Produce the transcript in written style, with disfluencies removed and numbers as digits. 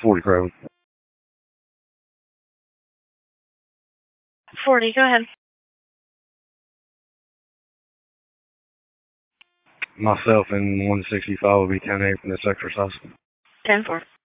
40 Craven. 40, go ahead. Myself and 165 will be 10-8 from this exercise. 10-4.